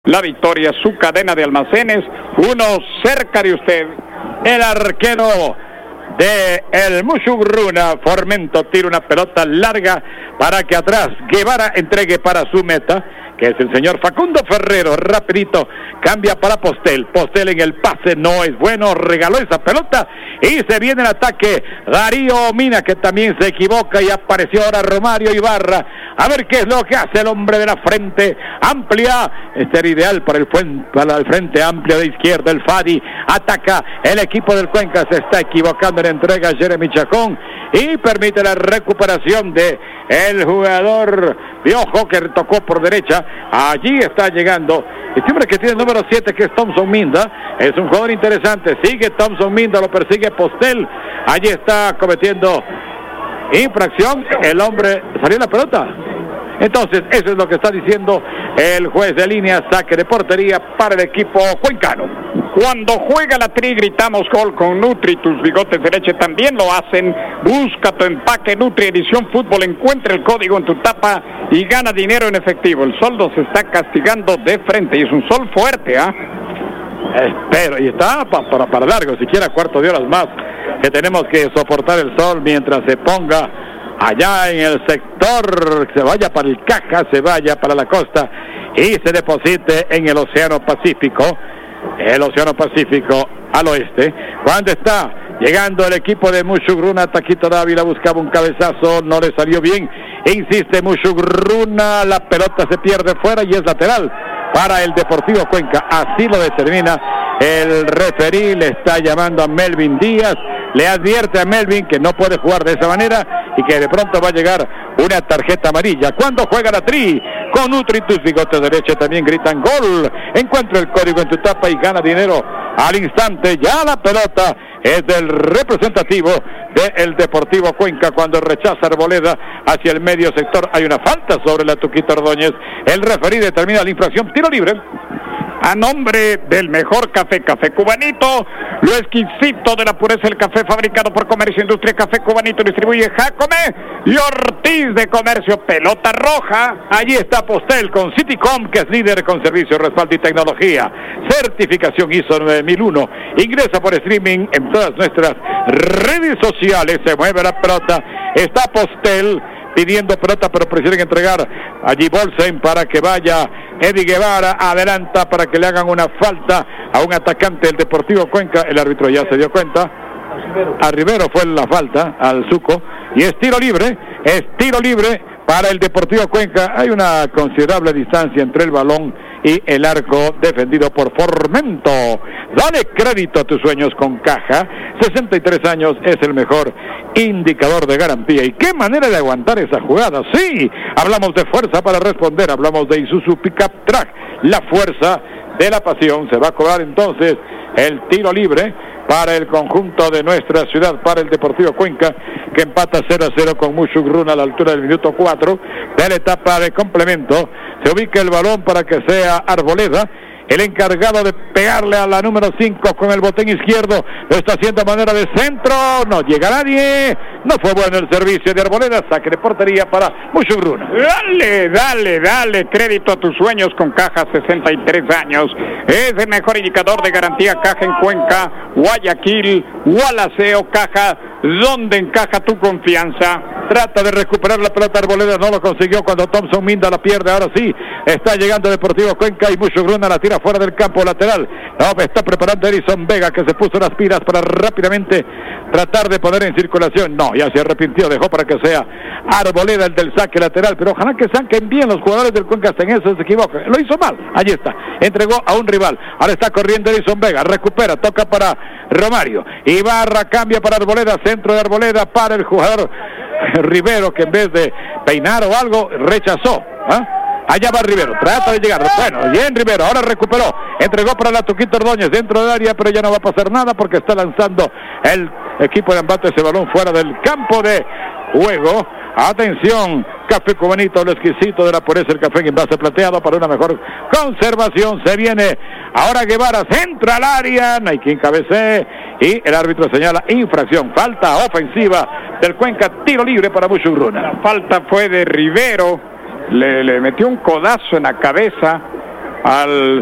La victoria, su cadena de almacenes, uno cerca de usted. El arquero de el Musugruna, Formento, tira una pelota larga para que atrás Guevara entregue para su meta, que es el señor Facundo Ferrero. Rapidito cambia para Postel. Postel en el pase no es bueno, regaló esa pelota y se viene el ataque. Darío Mina, que también se equivoca, y apareció ahora Romario Ibarra. A ver qué es lo que hace el hombre de la frente amplia. Este era ideal para el frente amplio de izquierda. El Fadi ataca. El equipo del Cuenca se está equivocando en entrega a Jeremy Chacón y permite la recuperación de el jugador Piojo, que tocó por derecha. Allí está llegando este hombre que tiene el número 7, que es Thompson Minda. Es un jugador interesante. Sigue Thompson Minda, lo persigue Postel. Allí está cometiendo infracción. El hombre salió la pelota. Entonces, eso es lo que está diciendo el juez de línea. Saque de portería para el equipo cuencano. Cuando juega la Tri gritamos gol con Nutri, tus bigotes de leche también lo hacen. Busca tu empaque Nutri Edición Fútbol, encuentra el código en tu tapa y gana dinero en efectivo. El sol nos está castigando de frente y es un sol fuerte, Espero, y está para largo, siquiera cuarto de horas más, que tenemos que soportar el sol mientras se ponga allá en el sector, se vaya para el Caja, se vaya para la costa y se deposite en el Océano Pacífico. El Océano Pacífico al oeste. Cuando está llegando el equipo de Musugruna, Taquito Dávila buscaba un cabezazo, no le salió bien. Insiste Musugruna, la pelota se pierde fuera y es lateral para el Deportivo Cuenca. Así lo determina el referí. Le está llamando a Melvin Díaz, le advierte a Melvin que no puede jugar de esa manera y que de pronto va a llegar una tarjeta amarilla. Cuando juega la Tri con Nutri, tus bigotes de leche también gritan gol. Encuentra el código en tu tapa y gana dinero al instante. Ya la pelota es del representativo del Deportivo Cuenca cuando rechaza Arboleda hacia el medio sector. Hay una falta sobre la Tuquita Ordóñez. El referí determina la infracción. Tiro libre. A nombre del mejor café, Café Cubanito, lo exquisito de la pureza del café fabricado por Comercio Industria, Café Cubanito distribuye Jacome y Ortiz de Comercio, pelota roja. Allí está Postel con Citycom, que es líder con servicio, respaldo y tecnología. Certificación ISO 9001. Ingresa por streaming en todas nuestras redes sociales. Se mueve la pelota. Está Postel pidiendo pelota, pero prefieren entregar allí Bolsen para que vaya Eddie Guevara. Adelanta para que le hagan una falta a un atacante del Deportivo Cuenca. El árbitro ya se dio cuenta. A Rivero fue la falta, al Zuco. Y es tiro libre para el Deportivo Cuenca. Hay una considerable distancia entre el balón y el arco defendido por Formento. Dale crédito a tus sueños con Caja. 63 años es el mejor indicador de garantía. ¿Y qué manera de aguantar esa jugada? Sí, hablamos de fuerza para responder. Hablamos de Isuzu Pickup Track, la fuerza de la pasión. Se va a cobrar entonces el tiro libre para el conjunto de nuestra ciudad, para el Deportivo Cuenca, que empata 0-0 con Musugruna a la altura del minuto 4 de la etapa de complemento. Se ubica el balón para que sea Arboleda el encargado de pegarle a la número 5 con el botón izquierdo. Lo está haciendo a manera de centro, no llega nadie. No fue bueno el servicio de Arboleda. Saque de portería para Musugruna. Dale crédito a tus sueños con Caja. 63 años es el mejor indicador de garantía. Caja en Cuenca, Guayaquil, Gualaceo. Caja, donde encaja tu confianza. Trata de recuperar la pelota Arboleda, no lo consiguió cuando Thompson Minda la pierde. Ahora sí, está llegando Deportivo Cuenca y Musugruna la tira fuera del campo lateral. No, está preparando Edison Vega, que se puso las pilas para rápidamente tratar de poner en circulación. No, ya se arrepintió, dejó para que sea Arboleda el del saque lateral, pero ojalá que saquen bien los jugadores del Cuenca, hasta en eso se equivocan. Lo hizo mal, allí está, entregó a un rival. Ahora está corriendo Edison Vega, recupera, toca para Romario. Ibarra cambia para Arboleda, centro de Arboleda para el jugador Rivero, que en vez de peinar o algo, rechazó. Allá va Rivero, trata de llegar. Bueno, bien Rivero, ahora recuperó. Entregó para la Tuquita Ordóñez dentro del área, pero ya no va a pasar nada porque está lanzando el equipo de embate ese balón fuera del campo de juego. Atención, Café Cubanito, lo exquisito de la pureza, el café en envase plateado para una mejor conservación. Se viene ahora Guevara, centra al área, no hay quien cabecee y el árbitro señala infracción, falta ofensiva del Cuenca, tiro libre para Musugruna. La falta fue de Rivero, le metió un codazo en la cabeza al